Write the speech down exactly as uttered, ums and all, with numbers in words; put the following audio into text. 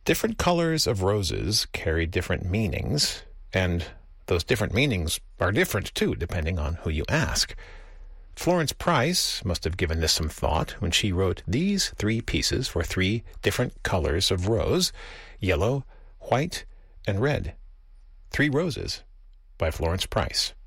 Different colors of roses carry different meanings, and those different meanings are different, too, depending on who you ask. Florence Price must have given this some thought when she wrote these three pieces for three different colors of rose: yellow, white, and red. Three Roses by Florence Price.